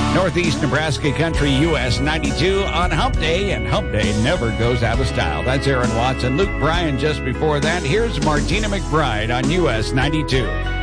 Northeast Nebraska Country US 92 on Hump Day, and Hump Day never goes out of style. That's Aaron Watson. Luke Bryan just before that. Here's Martina McBride on US 92.